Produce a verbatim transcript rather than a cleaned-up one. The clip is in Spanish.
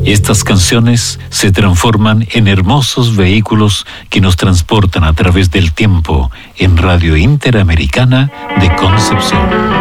Estas canciones se transforman en hermosos vehículos que nos transportan a través del tiempo en Radio Interamericana de Concepción.